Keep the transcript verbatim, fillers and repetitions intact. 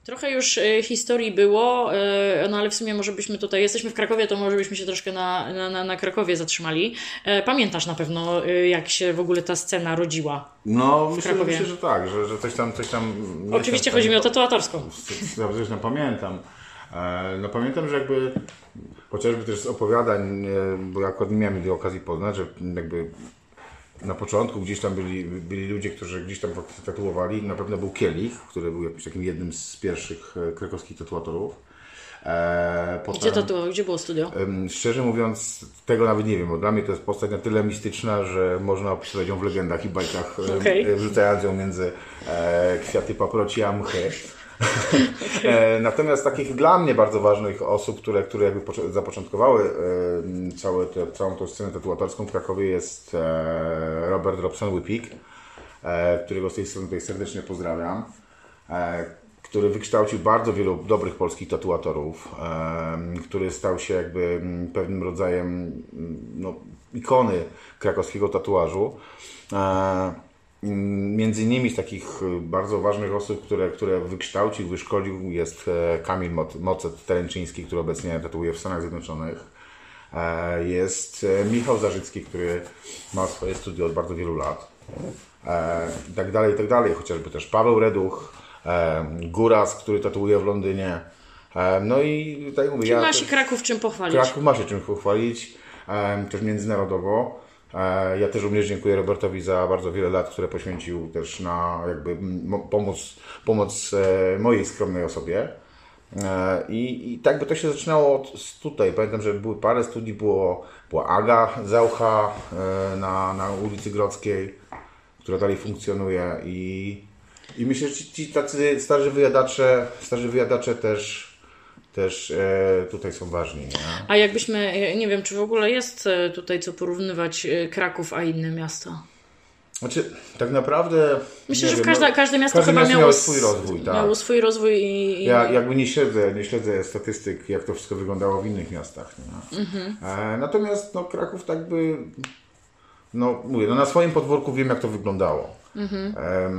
Trochę już y, historii było, y, no ale w sumie może byśmy tutaj, jesteśmy w Krakowie, to może byśmy się troszkę na, na, na Krakowie zatrzymali. Y, pamiętasz na pewno, y, jak się w ogóle ta scena rodziła? No, myślę, myślę, że tak, że, że coś tam... Coś tam Oczywiście chodzi mi o tatuatorską. Ja coś tam pamiętam. No pamiętam, że jakby chociażby też z opowiadań, bo ja akurat nie miałem tej okazji poznać, że jakby na początku gdzieś tam byli, byli ludzie, którzy gdzieś tam tatuowali. Na pewno był Kielich, który był jakimś takim jednym z pierwszych krakowskich tatuatorów. Potem, Gdzie tatuował? Gdzie było studio? Szczerze mówiąc, tego nawet nie wiem, bo dla mnie to jest postać na tyle mistyczna, że można opisywać ją w legendach i bajkach, okay. wrzucając ją między kwiaty paproci a mchy. Okay. Natomiast takich dla mnie bardzo ważnych osób, które, które jakby zapoczątkowały całe te, całą tą scenę tatuatorską w Krakowie jest Robert Robson-Whippik, którego z tej strony tutaj serdecznie pozdrawiam, który wykształcił bardzo wielu dobrych polskich tatuatorów, który stał się jakby pewnym rodzajem no, ikony krakowskiego tatuażu. Między innymi z takich bardzo ważnych osób, które, które wykształcił, wyszkolił jest Kamil Mocet-Teręczyński, który obecnie tatuuje w Stanach Zjednoczonych. Jest Michał Zarzycki, który ma swoje studio od bardzo wielu lat. I tak dalej, i tak dalej. Chociażby też Paweł Reduch, Góras, który tatuuje w Londynie. No i tak mówię, Czyli ja ma się Kraków czym pochwalić. Kraków ma się czym pochwalić, też międzynarodowo. Ja też również dziękuję Robertowi za bardzo wiele lat, które poświęcił też na jakby pomoc, pomoc mojej skromnej osobie. I, i tak by to się zaczynało od tutaj. Pamiętam, że były parę studii, było, była Aga Zaucha na, na ulicy Grodzkiej, która dalej funkcjonuje i, i myślę, że ci, ci tacy starzy wyjadacze, starzy wyjadacze też też e, tutaj są ważni. Nie? A jakbyśmy, nie wiem, czy w ogóle jest tutaj co porównywać Kraków a inne miasta? Znaczy, tak naprawdę... Myślę, że wiem, każde, no, każde miasto każde chyba miasto miało, miało swój rozwój. Tak. Miało swój rozwój i... i... Ja jakby nie śledzę, nie śledzę statystyk, jak to wszystko wyglądało w innych miastach. Nie? Mhm. E, natomiast no, Kraków tak by... No mówię, no, na swoim podwórku wiem, jak to wyglądało. Mhm.